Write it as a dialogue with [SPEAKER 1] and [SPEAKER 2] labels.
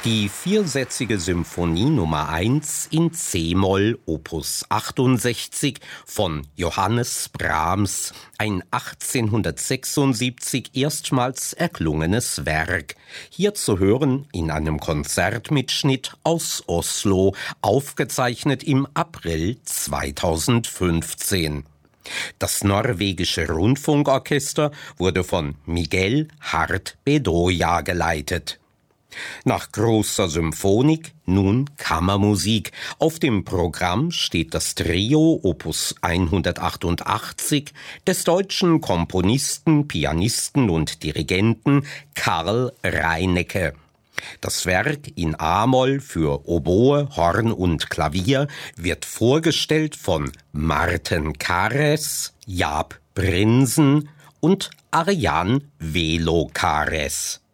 [SPEAKER 1] Die viersätzige Symphonie Nummer 1 in C-Moll, Opus 68 von Johannes Brahms, ein 1876 erstmals erklungenes Werk. Hier zu hören in einem Konzertmitschnitt aus Oslo, aufgezeichnet im April 2015. Das norwegische Rundfunkorchester wurde von Miguel Hart Bedoya geleitet. Nach großer Symphonik nun Kammermusik. Auf dem Programm steht das Trio Opus 188 des deutschen Komponisten, Pianisten und Dirigenten Karl Reinecke. Das Werk in A-Moll für Oboe, Horn und Klavier wird vorgestellt von Marten Kares, Jaap Prinsen und Arjan Velo Kares.